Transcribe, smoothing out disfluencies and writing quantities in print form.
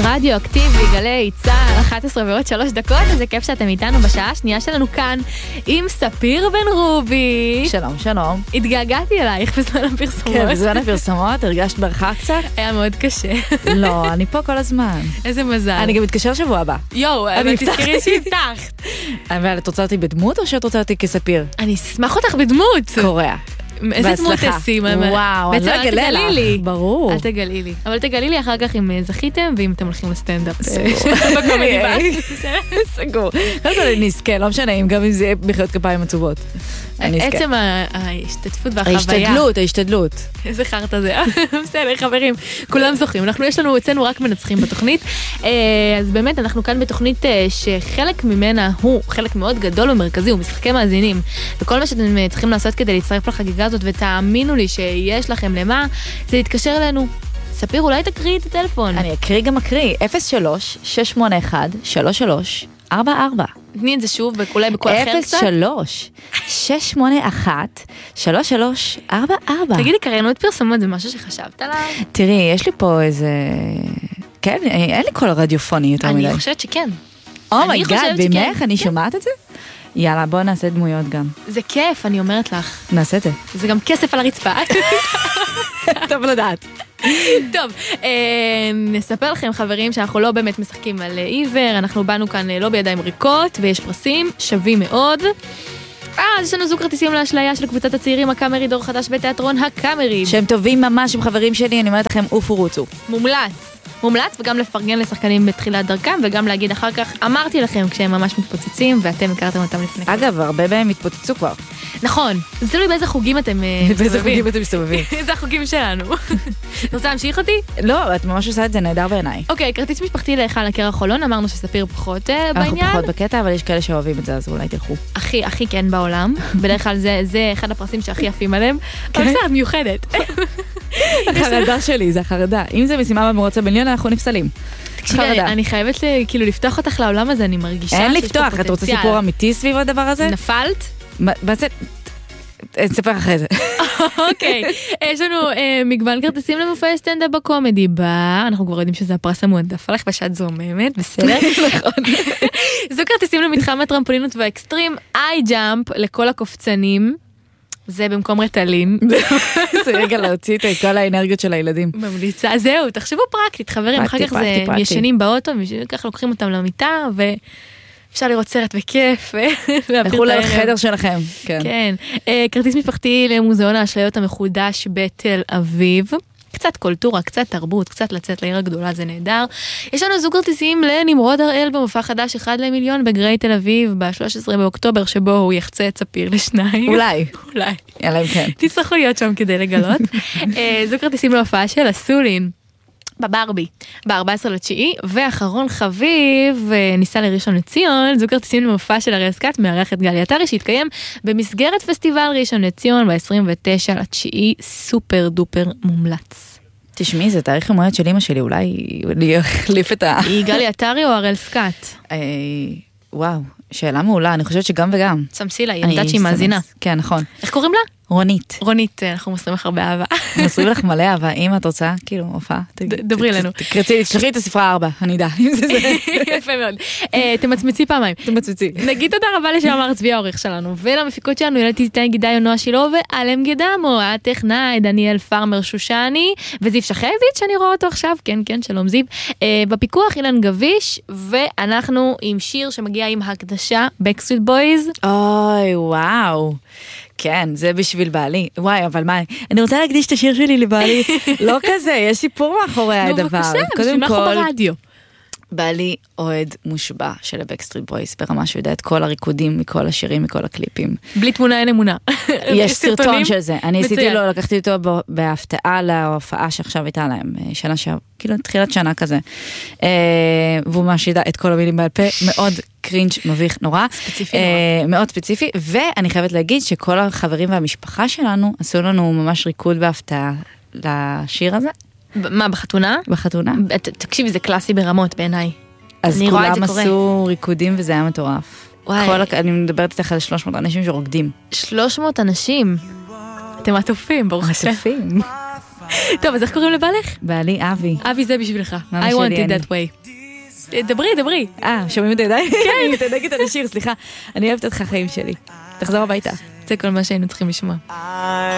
רדיו אקטיבי, גלי צהל, 11 ועוד 3 דקות, איזה כיף שאתם איתנו בשעה השנייה שלנו כאן עם ספיר בן רובי. שלום, שלום. התגעגעתי אלייך בזמן הפרסומות. כן, בזמן הפרסומות, הרגשת ברכה קצת? היה מאוד קשה. לא, אני פה כל הזמן. איזה מזל. אני גם מתקשר שבוע הבא. יואו, אבל תזכרי שהבטחת. אבל את רוצה אותי בדמות או שאת רוצה אותי כספיר? אני אשמח אותך בדמות. קורע. איזה דמות תשים? וואו, אני לא אגלה לך. ברור. אל תגלי לי. אבל תגלי לי אחר כך אם זכיתם ואם אתם הולכים לסטנדאפ. סגור. קודם כל אני נזכה, לא משנה, גם אם זה יהיה מחיאות כפיים עצובות. עצם ההשתתפות והחוויה. ההשתדלות. איזה חרטה זה. בסדר, חברים, כולם זוכים. יש לנו אצלנו רק מנצחים בתוכנית. אז באמת, אנחנו כאן בתוכנית שחלק ממנה הוא חלק מאוד גדול ומרכזי, הוא משחקי מאזינים. וכל מה שאתם צריכים לעשות כדי להצטרף לחגיגה הזאת, ותאמינו לי שיש לכם למה, זה להתקשר אלינו. ספיר, אולי תקריא את הטלפון. אני אקריא. 03-681-3344. תני את זה שוב, אולי בכל אחר קצת. 03-681-3344. תגידי, קריינות פרסומות, זה משהו שחשבת עליו? תראי, יש לי פה איזה... כן, אין לי קול רדיופוני יותר מדי. אני חושבת שכן. אומייגאד, במך אני שומעת את זה? יאללה, בוא נעשה דמויות גם. זה כיף, אני אומרת לך. נעשה את זה. זה גם כסף על הרצפה. טוב לדעת. טוב, נספר לכם חברים שאנחנו לא באמת משחקים על עיוור, אנחנו באנו כאן לא בידיים ריקות ויש פרסים שווים מאוד. אז יש לנו זוג כרטיסים להשליה של קבוצת הצעירים הקאמרי דור חדש בתיאטרון הקאמרי. שהם טובים ממש עם חברים שלי, אני אומרת לכם, אופו רוצו. מומלץ וגם לפרגן לשחקנים בתחילת דרכם וגם להגיד אחר כך, אמרתי לכם כשהם ממש מתפוצצים ואתם הכרתם אותם לפני. אגב, הרבה מהם התפוצצו כבר. נכון, זה תלוי באיזה חוגים אתם מסתובבים. זה החוגים שלנו. את רוצה להמשיך אותי? לא, את ממש עושה את זה נהדר בעיניי. אוקיי, כרטיס משפחתי להיכל הקרח חולון, אמרנו שספיר פחות בעניין. אנחנו פחות בקטע, אבל יש כאלה שאוהבים את זה, אז אולי תלכו. הכי כן בעולם. בדרך כלל זה אחד הפרסים שהכי יפים עליהם. אבל בסדר, מיוחדת. החרדה שלי, זה החרדה. אם זה משימה במרוץ המיליון, אנחנו נפסלים. תקשיבי, אני חייבת כאילו לפתוח אותך לעולם הזה, אני מרגישה אין לפתוח, את רוצה סיפור אמיתי סביב הדבר הזה? נפלת? נספר אחרי זה. אוקיי, יש לנו מגוון כרטיסים למופעי סטנדאפ בקומדי בה, אנחנו כבר יודעים שזה הפרס המועדף עליך בשעת זוממת, בסדר? נכון. זו כרטיסים למתחם הטרמפולינות והאקסטרים, איי ג'אמפ לכל הקופצנים, זה במקום רטלין. זה רגע להוציא את כל האנרגיות של הילדים. ממליצה, זהו, תחשבו פרקטית, חברים, אחר כך זה ישנים באוטו, וכך לוקחים אותם למיטה, אפשר לראות סרט בכיף. הלכו לחדר שלכם. כן. כרטיס משפחתי למוזיאון האשליות המחודש בתל אביב. קצת קולטורה, קצת תרבות, קצת לצאת לעיר הגדולה, זה נהדר. יש לנו זוג כרטיסים לנמרוד הראל במופע חדש 1 למיליון בגריי תל אביב ב-13 באוקטובר, שבו הוא יחצה את ספיר לשניים. אולי. יאללה, כן. תצטרכו להיות שם כדי לגלות. זוג כרטיסים להופעה של הסולין. בברבי, ב-14/9, ואחרון חביב, ניסה לראשון לציון, זו כרטיסים למופע של אריאל סקאט, מארח את גלי עטרי, שהתקיים במסגרת פסטיבל ראשון לציון, ב-29/9, סופר דופר מומלץ. תשמעי, זה תאריך המועד של אמא שלי, אולי אני אחליף את היא גלי עטרי או אריאל סקאט? וואו, שאלה מעולה, אני חושבת שגם וגם. סמסי לה, היא יודעת שהיא מאזינה. כן, נכון. איך קוראים לה? רונית, אנחנו מוסרים לך הרבה אהבה. מוסרים לך מלא אהבה, אם את רוצה, כאילו, הופעה. דברי לנו. תשלחי את הספרה 4, אני אדע, אם זה זה. יפה מאוד. תמצמצי פעמיים. נגיד תודה רבה לשמר צבי העורך שלנו, ולמפיקות שלנו, ילדתי תיתן גידי יונוע שילו, ואלם גדמו, הטכנאי, דניאל פארמר שושני, וזיו שחביץ' שאני רואה אותו עכשיו, כן, שלום זיו. בפיקוח אילן גביש, ואנחנו עם שיר שמגיע עם הקדשה, Backstreet Boys. אוי, וואו. כן, זה בשביל בעלי. וואי, אבל מה, אני רוצה להקדיש את השיר שלי לבעלי. לא כזה, יש סיפור מאחורי הדבר. קודם כל, בעלי אוהד מושבע של הבקסטריט בויז, ברמה שהוא יודע את כל הריקודים, מכל השירים, מכל הקליפים. בלי תמונה אין אמונה. יש סרטון של זה. אני עשיתי לו, לקחתי אותו בהפתעה להופעה שעכשיו הייתה להם, שנה כאילו תחילת שנה כזה. והוא ממש ידע את כל המילים בעל פה, מאוד קרינג' מביך נורא. ספציפי נורא. מאוד ספציפי, ואני חייבת להגיד שכל החברים והמשפחה שלנו עשו לנו ממש ריקוד בהפתעה לשיר הזה. מה, בחתונה? בחתונה. תקשיבי, זה קלאסי ברמות בעיניי. אז כולם עשו ריקודים וזה היה מטורף. אני מדברת איתך על 300 אנשים שרוקדים. 300 אנשים? אתם עטופים, ברוך השם. עטופים. טוב, אז איך קוראים לבעלך? בעלי אבי. אבי זה בשבילך. I ממש want שלי, it that way. דברי. שומעים את הידיים? כן. אני מתענגת על השיר, סליחה. אני אוהבת אותך חיים שלי. תחזור הביתה. זה כל מה שהיינו צריכים לשמוע.